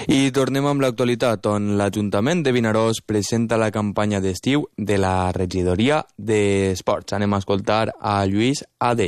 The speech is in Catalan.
I tornem amb l'actualitat, on l'Ajuntament de Vinaròs presenta la campanya d'estiu de la regidoria d'Esports. Anem a escoltar a Lluís Adell.